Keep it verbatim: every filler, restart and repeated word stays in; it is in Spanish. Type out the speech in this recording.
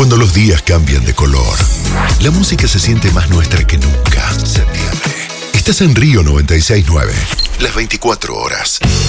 Cuando los días cambian de color, la música se siente más nuestra que nunca. Septiembre. Estás en Río noventa y seis punto nueve, las veinticuatro horas.